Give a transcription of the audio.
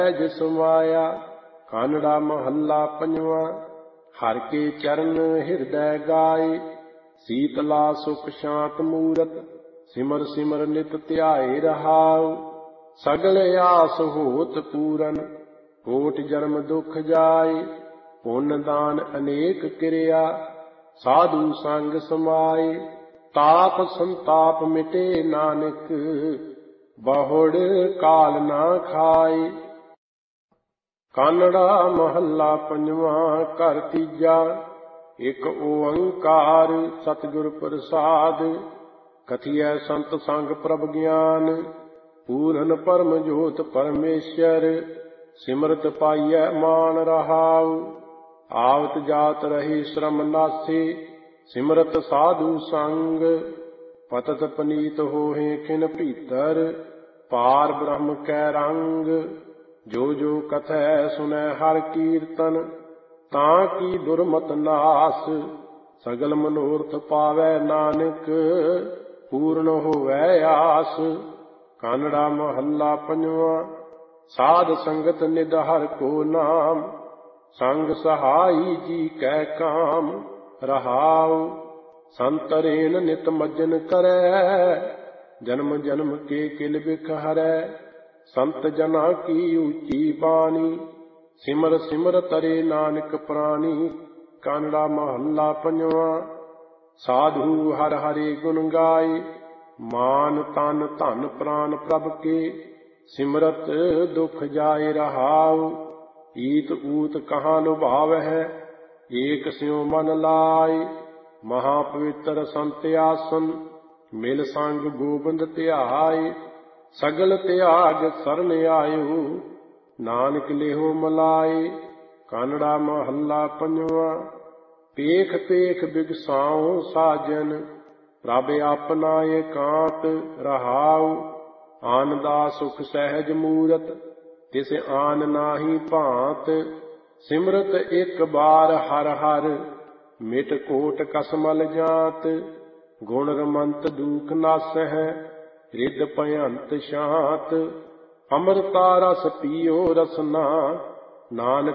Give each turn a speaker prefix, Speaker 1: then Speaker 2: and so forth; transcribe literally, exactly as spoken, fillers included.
Speaker 1: ਜਿ ਸਮਾਇਆ। ਕਾਨੜਾ ਮਹੱਲਾ ਪੰਜਵਾਂ। ਹਰਿ ਕੇ ਚਰਨ ਹਿਰਦੈ ਗਾਏ, ਸੀਤਲਾ ਸੁਖ ਸ਼ਾਂਤ ਮੂਰਤ। ਸਿਮਰ ਸਿਮਰ ਨਿਤ ਧਿਆਏ ਰਹਾਉ, ਸਗਲ ਆਸ ਹੋਤ ਪੂਰਨ। ਕੋਟ ਜਨਮ ਦੁਖ ਜਾਏ, ਪੁੰਨ ਦਾਨ ਅਨੇਕ ਕਿਰਿਆ। ਸਾਧੂ ਸੰਗ ਸਮਾਏ, ਤਾਪ ਸੰਤਾਪ ਮਿਟੇ ਨਾਨਕ। ਬਹੁੜ ਕਾਲ ਨਾ ਖਾਏ। ਕਾਨੜਾ ਮਹੱਲਾ ਪੰਜਵਾਂ। ਘਰ ਤੀਜਾ। ਇਕ ਓੰਕਾਰ ਸਤਿਗੁਰ ਪ੍ਰਸਾਦ। ਕਥੀਐ ਸੰਤ ਸੰਗ ਪ੍ਰਭ ਗਿਆਨ, ਪੂਰਨ ਪਰਮ ਜੋਤ ਪਰਮੇਸ਼ਰ। ਸਿਮਰਤ ਪਾਈਐ ਮਾਨ ਰਹਾਉ, ਆਵਤ ਜਾਤ ਰਹੀ ਸ਼ਰਮ ਨਾਸੀ। ਸਿਮਰਤ ਸਾਧੂ ਸੰਗ, ਪਤਤ ਪਨੀਤ ਹੋਹੇ ਖਿਨ ਭੀਤਰ। ਪਾਰ ਬ੍ਰਹਮ ਕੈ ਰੰਗ, ਜੋ ਜੋ ਕਥੈ ਸੁਨੈ ਹਰਿ ਕੀਰਤਨ। ਤਾਂ ਕੀ ਦੁਰਮਤ ਨਾਸ, ਸਗਲ ਮਨੋਰਥ ਪਾਵੈ ਨਾਨਕ। ਪੂਰਨ ਹੋਵੈ ਆਸ। ਕਾਨੜਾ ਮਹੱਲਾ ਪੰਜਵਾਂ। ਸਾਧ ਸੰਗਤ ਨਿਧ ਹਰਿ ਕੋ ਨਾਮ, ਸੰਗ ਸਹਾਈ ਜੀ ਕੈ ਕਾਮ। ਰਹਾਉ ਸੰਤਰੇਨ ਨਿਤ ਮੱਜਨ ਕਰੈ, ਜਨਮ ਜਨਮ ਕੇ ਕਿਲ ਬਿਖ ਹਰੈ। ਸੰਤ ਜਨਾ ਕੀ ਉੱਚੀ ਬਾਣੀ, ਸਿਮਰ ਸਿਮਰ ਤਰੇ ਨਾਨਕ ਪ੍ਰਾਣੀ। ਕਾਨੜਾ ਮਹੱਲਾ ਪੰਜਵਾਂ। ਸਾਧੂ ਹਰਿ ਹਰਿ ਗੁਣ ਗਾਏ, ਮਾਨ ਤਨ ਧਨ ਪ੍ਰਾਨ ਪ੍ਰਭ ਕੇ। ਸਿਮਰਤ ਦੁਖ ਜਾਏ ਰਹਾਉ, ਈਤ ਊਤ ਕਹਾਂ ਲੁਭਾਵਹਿ। ਏਕ ਸਿਉ ਮਨ ਲਾਏ, ਮਹਾ ਪਵਿੱਤਰ ਸੰਤ ਆਸਨ। ਮਿਲ ਸੰਗ ਗੋਬਿੰਦ ਧਿਆਏ, ਸਗਲ ਤਿਆਗ ਸਰਨ ਆਇਓ। ਨਾਨਕ ਲਿਹੋ ਮਲਾਏ। ਕਾਨੜਾ ਮਹੱਲਾ ਪੰਜਵਾਂ। ਪੇਖ ਪੇਖ ਬਿਗਸਾਉ ਸਾਜਨ, ਪ੍ਰਭ ਆਪਨਾ ਏਕਾਂਤ। ਰਹਾਉ ਆਨੰਦਾ ਸੁਖ ਸਹਿਜ ਮੂਰਤ, ਤਿਸ ਆਨ ਨਾਹੀ ਭਾਂਤ। ਸਿਮਰਤ ਇੱਕ ਬਾਰ ਹਰਿ ਹਰਿ, ਮਿਟ ਕੋਟ ਕਸਮਲ ਜਾਤ। ਗੁਣ ਰਮੰਤ ਦੂਖ ਨਾਸਹਿ, ਰਿੱਧ ਭਯੰਤ ਸ਼ਾਂਤ। ਅੰਮ੍ਰਿਤਾ ਰਸ ਪੀਓ ਰਸਨਾ, ਨਾਨਕ